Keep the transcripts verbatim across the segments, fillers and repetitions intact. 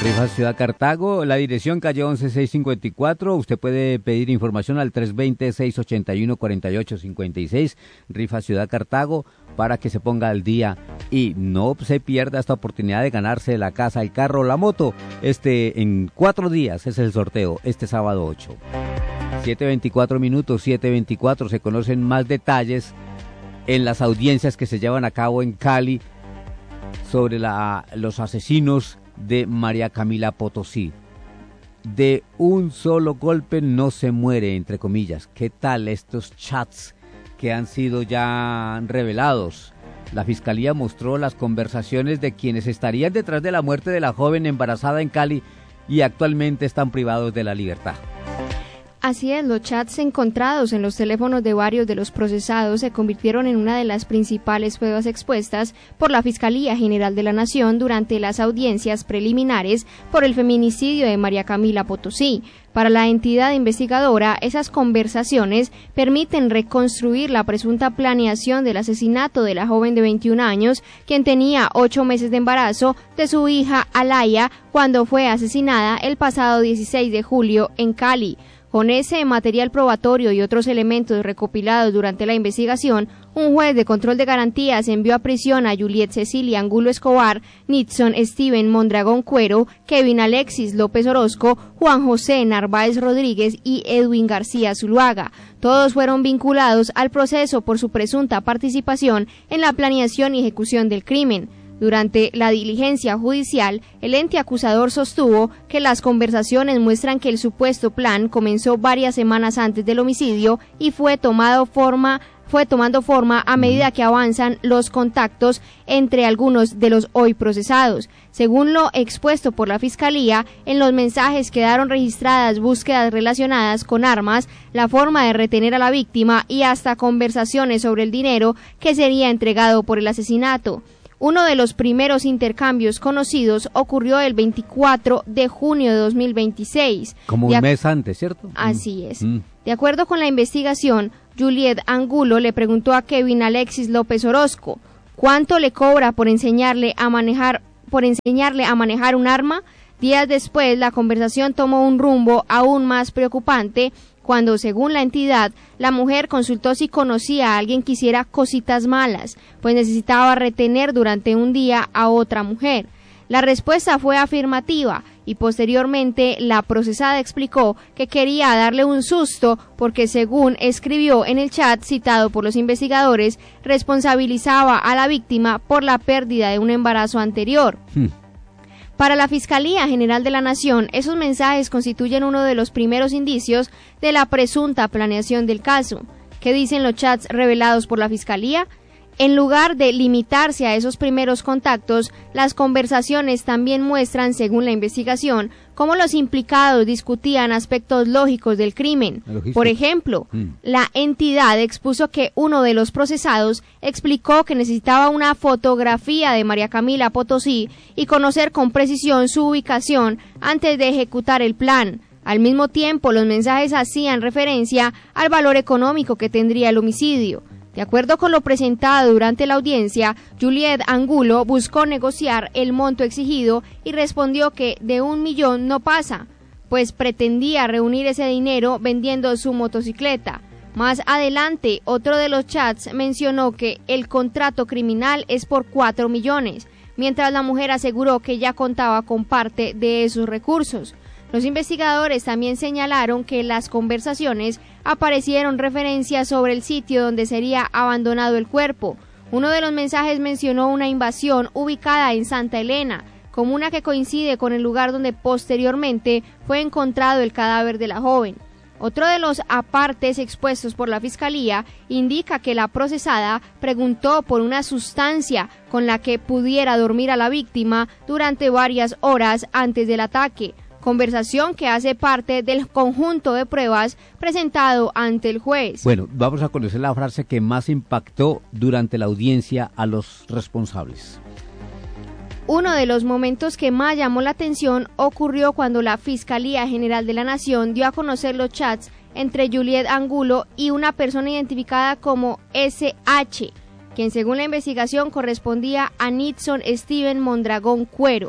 Rifa Ciudad Cartago, la dirección calle once seiscientos cincuenta y cuatro, usted puede pedir información al tres dos cero, seis ocho uno, cuatro ocho cinco seis, Rifa Ciudad Cartago, para que se ponga al día y no se pierda esta oportunidad de ganarse la casa, el carro, la moto. Este en cuatro días es el sorteo, este sábado ocho. siete veinticuatro minutos, siete veinticuatro, se conocen más detalles en las audiencias que se llevan a cabo en Cali sobre la, los asesinos de María Camila Potosí. De un solo golpe no se muere, entre comillas. ¿Qué tal estos chats que han sido ya revelados? La Fiscalía mostró las conversaciones de quienes estarían detrás de la muerte de la joven embarazada en Cali y actualmente están privados de la libertad. Así es, los chats encontrados en los teléfonos de varios de los procesados se convirtieron en una de las principales pruebas expuestas por la Fiscalía General de la Nación durante las audiencias preliminares por el feminicidio de María Camila Potosí. Para la entidad investigadora, esas conversaciones permiten reconstruir la presunta planeación del asesinato de la joven de veintiún años, quien tenía ocho meses de embarazo de su hija Alaya cuando fue asesinada el pasado dieciséis de julio en Cali. Con ese material probatorio y otros elementos recopilados durante la investigación, un juez de control de garantías envió a prisión a Juliet Cecilia Angulo Escobar, Nixon Steven Mondragón Cuero, Kevin Alexis López Orozco, Juan José Narváez Rodríguez y Edwin García Zuluaga. Todos fueron vinculados al proceso por su presunta participación en la planeación y ejecución del crimen. Durante la diligencia judicial, el ente acusador sostuvo que las conversaciones muestran que el supuesto plan comenzó varias semanas antes del homicidio y fue tomado forma fue tomando forma a medida que avanzan los contactos entre algunos de los hoy procesados. Según lo expuesto por la Fiscalía, en los mensajes quedaron registradas búsquedas relacionadas con armas, la forma de retener a la víctima y hasta conversaciones sobre el dinero que sería entregado por el asesinato. Uno de los primeros intercambios conocidos ocurrió el veinticuatro de junio de dos mil veintiséis. Como un ac- mes antes, ¿cierto? Así es. Mm. De acuerdo con la investigación, Juliet Angulo le preguntó a Kevin Alexis López Orozco, ¿cuánto le cobra por enseñarle a manejar, por enseñarle a manejar un arma? Días después, la conversación tomó un rumbo aún más preocupante, cuando, según la entidad, la mujer consultó si conocía a alguien que hiciera cositas malas, pues necesitaba retener durante un día a otra mujer. La respuesta fue afirmativa y posteriormente la procesada explicó que quería darle un susto porque, según escribió en el chat citado por los investigadores, responsabilizaba a la víctima por la pérdida de un embarazo anterior. Hmm. Para la Fiscalía General de la Nación, esos mensajes constituyen uno de los primeros indicios de la presunta planeación del caso. ¿Qué dicen los chats revelados por la Fiscalía? En lugar de limitarse a esos primeros contactos, las conversaciones también muestran, según la investigación, cómo los implicados discutían aspectos lógicos del crimen. Por ejemplo, mm. la entidad expuso que uno de los procesados explicó que necesitaba una fotografía de María Camila Potosí y conocer con precisión su ubicación antes de ejecutar el plan. Al mismo tiempo, los mensajes hacían referencia al valor económico que tendría el homicidio. De acuerdo con lo presentado durante la audiencia, Juliet Angulo buscó negociar el monto exigido y respondió que de un millón no pasa, pues pretendía reunir ese dinero vendiendo su motocicleta. Más adelante, otro de los chats mencionó que el contrato criminal es por cuatro millones, mientras la mujer aseguró que ya contaba con parte de esos recursos. Los investigadores también señalaron que en las conversaciones aparecieron referencias sobre el sitio donde sería abandonado el cuerpo. Uno de los mensajes mencionó una invasión ubicada en Santa Elena, comuna que coincide con el lugar donde posteriormente fue encontrado el cadáver de la joven. Otro de los apartes expuestos por la Fiscalía indica que la procesada preguntó por una sustancia con la que pudiera dormir a la víctima durante varias horas antes del ataque, conversación que hace parte del conjunto de pruebas presentado ante el juez. Bueno, vamos a conocer la frase que más impactó durante la audiencia a los responsables. Uno de los momentos que más llamó la atención ocurrió cuando la Fiscalía General de la Nación dio a conocer los chats entre Juliet Angulo y una persona identificada como S H, quien según la investigación correspondía a Nixon Steven Mondragón Cuero.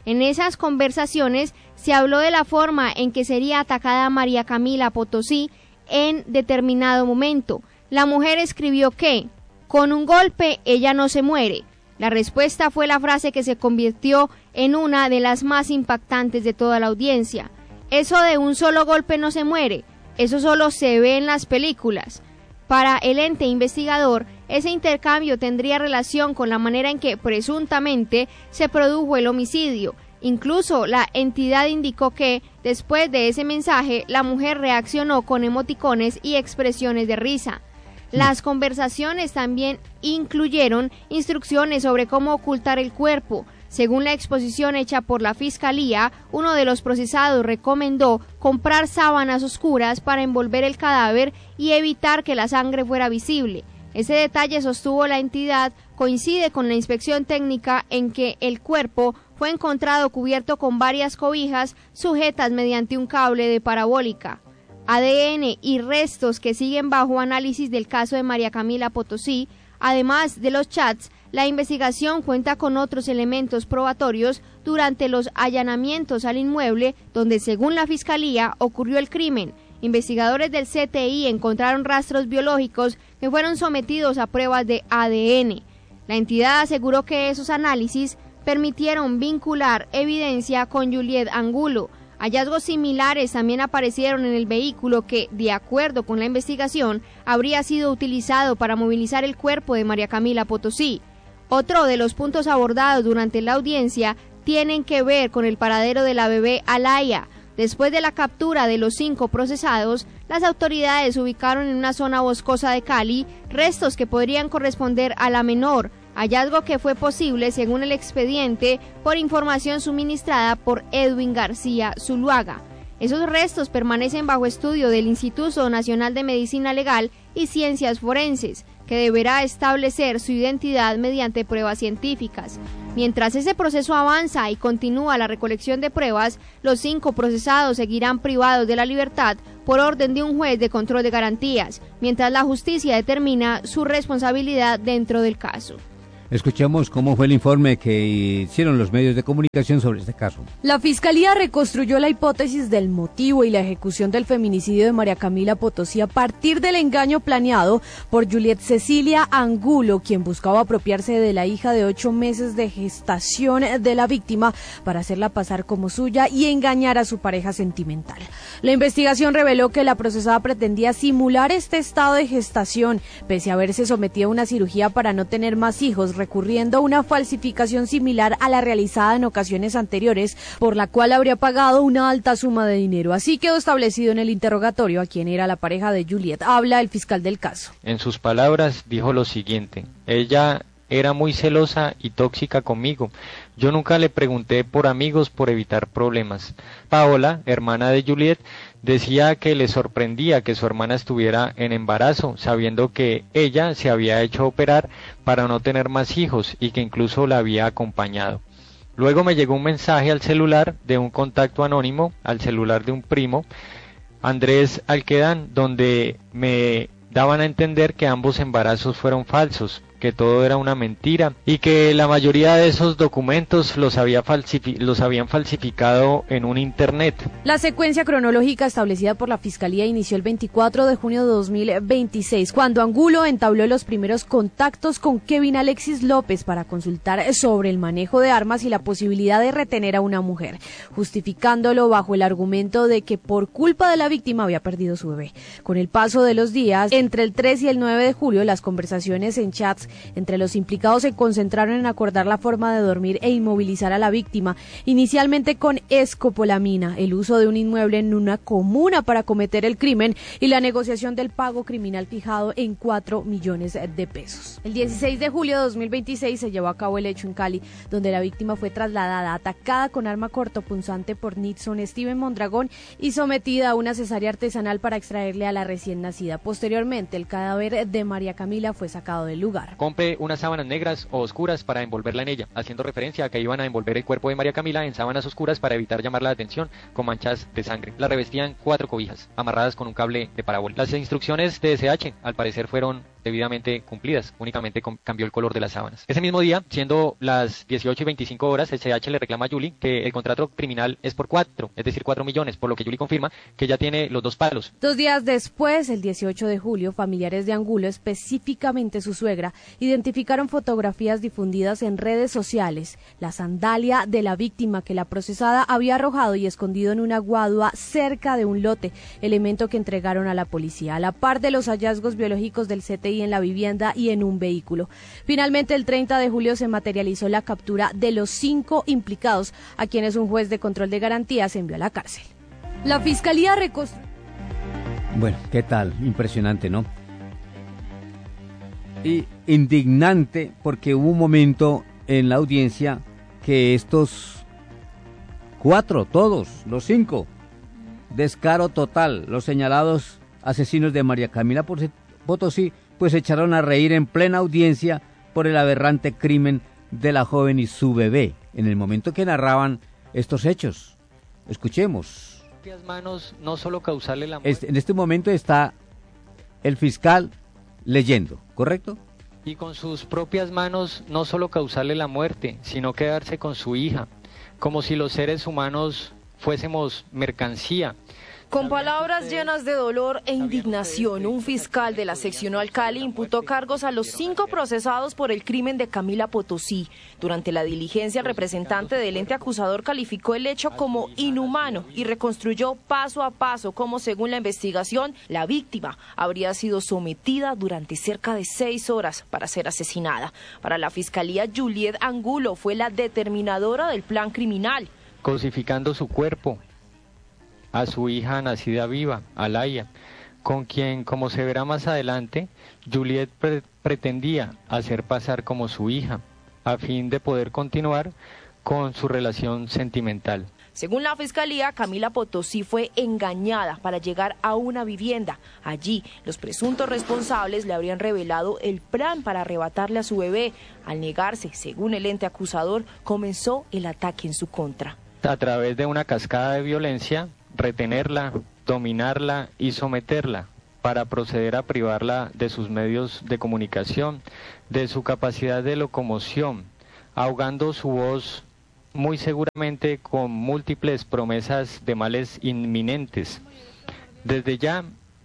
En esas conversaciones se habló de la forma en que sería atacada María Camila Potosí en determinado momento. La mujer escribió que, con un golpe ella no se muere. La respuesta fue la frase que se convirtió en una de las más impactantes de toda la audiencia. Eso de un solo golpe no se muere, eso solo se ve en las películas. Para el ente investigador, ese intercambio tendría relación con la manera en que presuntamente se produjo el homicidio. Incluso la entidad indicó que, después de ese mensaje, la mujer reaccionó con emoticones y expresiones de risa. Las conversaciones también incluyeron instrucciones sobre cómo ocultar el cuerpo. Según la exposición hecha por la Fiscalía, uno de los procesados recomendó comprar sábanas oscuras para envolver el cadáver y evitar que la sangre fuera visible. Ese detalle, sostuvo la entidad, coincide con la inspección técnica en que el cuerpo fue encontrado cubierto con varias cobijas sujetas mediante un cable de parabólica. A D N y restos que siguen bajo análisis del caso de María Camila Potosí. Además de los chats, la investigación cuenta con otros elementos probatorios durante los allanamientos al inmueble donde, según la Fiscalía, ocurrió el crimen. Investigadores del C T I encontraron rastros biológicos que fueron sometidos a pruebas de A D N. La entidad aseguró que esos análisis permitieron vincular evidencia con Juliet Angulo. Hallazgos similares también aparecieron en el vehículo que, de acuerdo con la investigación, habría sido utilizado para movilizar el cuerpo de María Camila Potosí. Otro de los puntos abordados durante la audiencia tienen que ver con el paradero de la bebé Alaya. Después de la captura de los cinco procesados, las autoridades ubicaron en una zona boscosa de Cali restos que podrían corresponder a la menor, hallazgo que fue posible, según el expediente, por información suministrada por Edwin García Zuluaga. Esos restos permanecen bajo estudio del Instituto Nacional de Medicina Legal y Ciencias Forenses, que deberá establecer su identidad mediante pruebas científicas. Mientras ese proceso avanza y continúa la recolección de pruebas, los cinco procesados seguirán privados de la libertad por orden de un juez de control de garantías, mientras la justicia determina su responsabilidad dentro del caso. Escuchemos cómo fue el informe que hicieron los medios de comunicación sobre este caso. La Fiscalía reconstruyó la hipótesis del motivo y la ejecución del feminicidio de María Camila Potosí a partir del engaño planeado por Juliet Cecilia Angulo, quien buscaba apropiarse de la hija de ocho meses de gestación de la víctima para hacerla pasar como suya y engañar a su pareja sentimental. La investigación reveló que la procesada pretendía simular este estado de gestación, pese a haberse sometido a una cirugía para no tener más hijos, recurriendo a una falsificación similar a la realizada en ocasiones anteriores, por la cual habría pagado una alta suma de dinero. Así quedó establecido en el interrogatorio a quien era la pareja de Juliet. Habla el fiscal del caso. En sus palabras dijo lo siguiente: ella era muy celosa y tóxica conmigo. Yo nunca le pregunté por amigos por evitar problemas. Paola, hermana de Juliet, decía que le sorprendía que su hermana estuviera en embarazo, sabiendo que ella se había hecho operar para no tener más hijos y que incluso la había acompañado. Luego me llegó un mensaje al celular de un contacto anónimo, al celular de un primo, Andrés Alquedán, donde me daban a entender que ambos embarazos fueron falsos, que todo era una mentira y que la mayoría de esos documentos los, había falsifi- los habían falsificado en un internet. La secuencia cronológica establecida por la Fiscalía inició el veinticuatro de junio de dos mil veintiséis, cuando Angulo entabló los primeros contactos con Kevin Alexis López para consultar sobre el manejo de armas y la posibilidad de retener a una mujer, justificándolo bajo el argumento de que por culpa de la víctima había perdido su bebé. Con el paso de los días, entre el tres y el nueve de julio, las conversaciones en chats entre los implicados se concentraron en acordar la forma de dormir e inmovilizar a la víctima, inicialmente con escopolamina, el uso de un inmueble en una comuna para cometer el crimen y la negociación del pago criminal fijado en cuatro millones de pesos. El dieciséis de julio de dos mil veintiséis se llevó a cabo el hecho en Cali, donde la víctima fue trasladada atacada con arma cortopunzante por Nixon Steven Mondragón y sometida a una cesárea artesanal para extraerle a la recién nacida. Posteriormente, el cadáver de María Camila fue sacado del lugar. Compre unas sábanas negras o oscuras para envolverla en ella, haciendo referencia a que iban a envolver el cuerpo de María Camila en sábanas oscuras para evitar llamar la atención con manchas de sangre. La revestían cuatro cobijas, amarradas con un cable de parabólica. Las instrucciones de S H, al parecer, fueron debidamente cumplidas, únicamente com- cambió el color de las sábanas. Ese mismo día, siendo las dieciocho y veinticinco horas, el C H le reclama a Julie que el contrato criminal es por cuatro, es decir, cuatro millones, por lo que Julie confirma que ya tiene los dos palos. Dos días después, el dieciocho de julio, familiares de Angulo, específicamente su suegra, identificaron fotografías difundidas en redes sociales, la sandalia de la víctima que la procesada había arrojado y escondido en una guadua cerca de un lote, elemento que entregaron a la policía, a la par de los hallazgos biológicos del C T I en la vivienda y en un vehículo. Finalmente, el treinta de julio se materializó la captura de los cinco implicados, a quienes un juez de control de garantías envió a la cárcel. La Fiscalía reconstruyó. Bueno, ¿qué tal? Impresionante, ¿no? Y indignante porque hubo un momento en la audiencia que estos cuatro, todos, los cinco, descaro total, los señalados asesinos de María Camila Potosí, pues se echaron a reír en plena audiencia por el aberrante crimen de la joven y su bebé, en el momento que narraban estos hechos. Escuchemos. Manos, no solo causarle la muerte. En este momento está el fiscal leyendo, ¿correcto? Y con sus propias manos no solo causarle la muerte, sino quedarse con su hija, como si los seres humanos fuésemos mercancía. Con palabras llenas de dolor e indignación, un fiscal de la seccional Cali imputó cargos a los cinco procesados por el crimen de Camila Potosí. Durante la diligencia, el representante del ente acusador calificó el hecho como inhumano y reconstruyó paso a paso cómo, según la investigación, la víctima habría sido sometida durante cerca de seis horas para ser asesinada. Para la fiscalía, Juliet Angulo fue la determinadora del plan criminal. Cosificando su cuerpo a su hija nacida viva, Alaya, con quien, como se verá más adelante, Juliet pre- pretendía hacer pasar como su hija, a fin de poder continuar con su relación sentimental. Según la Fiscalía, Camila Potosí fue engañada para llegar a una vivienda. Allí, los presuntos responsables le habrían revelado el plan para arrebatarle a su bebé. Al negarse, según el ente acusador, comenzó el ataque en su contra. A través de una cascada de violencia, retenerla, dominarla y someterla para proceder a privarla de sus medios de comunicación, de su capacidad de locomoción, ahogando su voz muy seguramente con múltiples promesas de males inminentes. Desde ya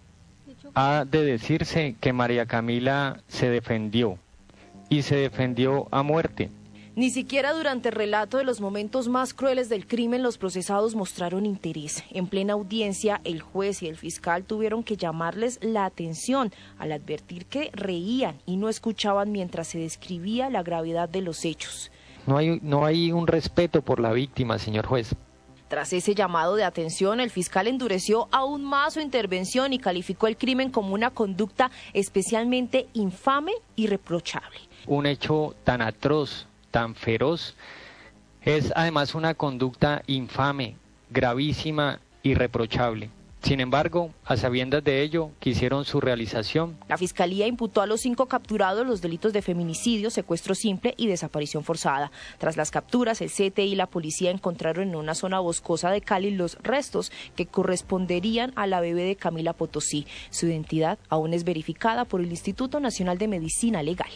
ha de decirse que María Camila se defendió y se defendió a muerte. Ni siquiera durante el relato de los momentos más crueles del crimen los procesados mostraron interés. En plena audiencia, el juez y el fiscal tuvieron que llamarles la atención al advertir que reían y no escuchaban mientras se describía la gravedad de los hechos. No hay, no hay un respeto por la víctima, señor juez. Tras ese llamado de atención, el fiscal endureció aún más su intervención y calificó el crimen como una conducta especialmente infame y reprochable. Un hecho tan atroz, tan feroz, es además una conducta infame, gravísima y reprochable. Sin embargo, a sabiendas de ello, quisieron su realización. La Fiscalía imputó a los cinco capturados los delitos de feminicidio, secuestro simple y desaparición forzada. Tras las capturas, el C T I y la policía encontraron en una zona boscosa de Cali los restos que corresponderían a la bebé de Camila Potosí. Su identidad aún es verificada por el Instituto Nacional de Medicina Legal.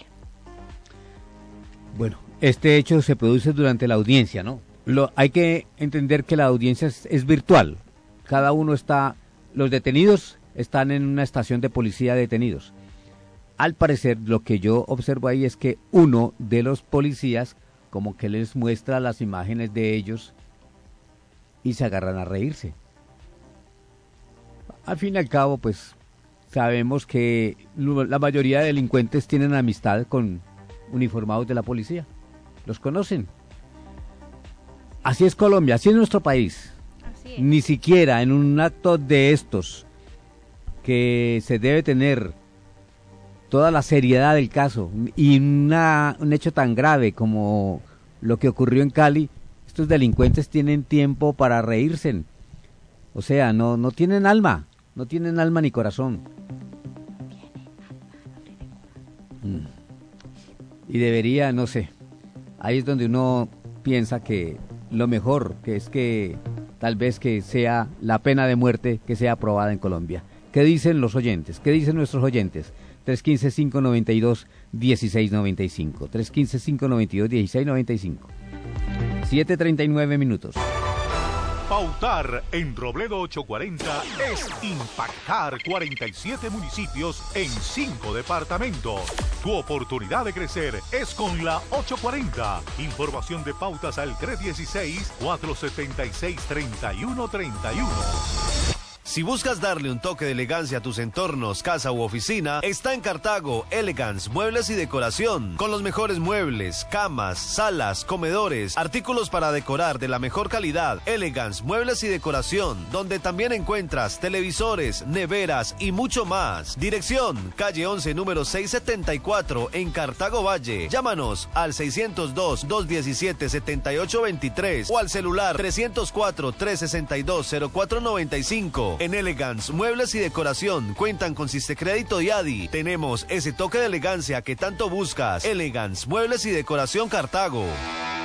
Bueno, este hecho se produce durante la audiencia, ¿no? Lo, hay que entender que la audiencia es, es virtual. Cada uno está, los detenidos están en una estación de policía detenidos. Al parecer, lo que yo observo ahí es que uno de los policías como que les muestra las imágenes de ellos y se agarran a reírse. Al fin y al cabo, pues, sabemos que la mayoría de delincuentes tienen amistad con uniformados de la policía. Los conocen. Así es Colombia, así es nuestro país. Ni siquiera en un acto de estos, que se debe tener toda la seriedad del caso, y una, un hecho tan grave como lo que ocurrió en Cali, estos delincuentes tienen tiempo para reírse. O sea, no, no tienen alma, no tienen alma ni corazón. Y debería, no sé, ahí es donde uno piensa que lo mejor, que es que tal vez que sea la pena de muerte que sea aprobada en Colombia. ¿Qué dicen los oyentes? ¿Qué dicen nuestros oyentes? tres uno cinco, cinco nueve dos, uno seis nueve cinco. tres uno cinco, cinco nueve dos, uno seis nueve cinco. siete treinta y nueve minutos. Pautar en Robledo ochocientos cuarenta es impactar cuarenta y siete municipios en cinco departamentos. Tu oportunidad de crecer es con la ochocientos cuarenta. Información de pautas al tres uno seis, cuatro siete seis, tres uno tres uno. Si buscas darle un toque de elegancia a tus entornos, casa u oficina, está en Cartago Elegance Muebles y Decoración, con los mejores muebles, camas, salas, comedores, artículos para decorar de la mejor calidad. Elegance Muebles y Decoración, donde también encuentras televisores, neveras y mucho más. Dirección, calle once, número seiscientos setenta y cuatro, en Cartago Valle. Llámanos al seiscientos dos, doscientos diecisiete, setenta y ocho veintitrés o al celular trescientos cuatro, trescientos sesenta y dos, cero cuatro noventa y cinco. En Elegance Muebles y Decoración cuentan con Sistecrédito y A D I. Tenemos ese toque de elegancia que tanto buscas. Elegance Muebles y Decoración Cartago.